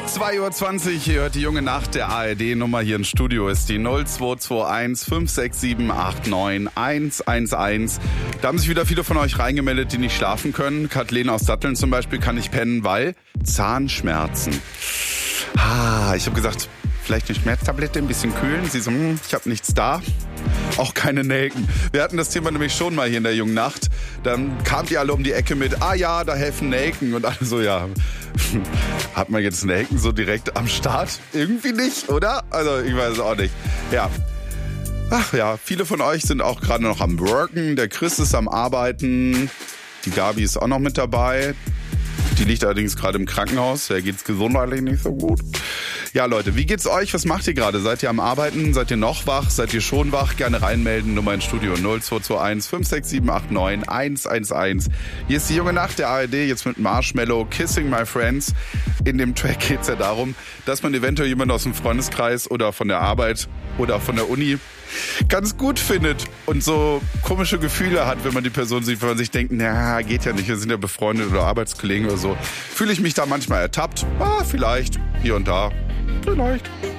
2:20 Uhr, ihr hört die junge Nacht der ARD-Nummer hier im Studio ist die 0221 567 89 111. Da haben sich wieder viele von euch reingemeldet, die nicht schlafen können. Kathleen aus Datteln zum Beispiel kann nicht pennen, weil Zahnschmerzen. Ich habe gesagt, vielleicht eine Schmerztablette, ein bisschen kühlen. Sie so, ich habe nichts da. Auch keine Nelken. Wir hatten das Thema nämlich schon mal hier in der jungen Nacht. Dann kamt ihr alle um die Ecke mit, ja, da helfen Nelken. Und alle so, ja, hat man jetzt Nelken so direkt am Start? Irgendwie nicht, oder? Also ich weiß es auch nicht. Ja. Ach ja, viele von euch sind auch gerade noch am Worken. Der Chris ist am Arbeiten. Die Gabi ist auch noch mit dabei. Die liegt allerdings gerade im Krankenhaus. Der geht's gesundheitlich nicht so gut. Ja, Leute, wie geht's euch? Was macht ihr gerade? Seid ihr am Arbeiten? Seid ihr noch wach? Seid ihr schon wach? Gerne reinmelden. Nummer ins Studio 0221 567 89 111. Hier ist die junge Nacht der ARD, jetzt mit Marshmello, Kissing My Friends. In dem Track geht's ja darum, dass man eventuell jemanden aus dem Freundeskreis oder von der Arbeit oder von der Uni ganz gut findet und so komische Gefühle hat, wenn man die Person sieht, wenn man sich denkt, na, geht ja nicht, wir sind ja befreundet oder Arbeitskollegen oder so. Fühle ich mich da manchmal ertappt? Vielleicht, hier und da, vielleicht.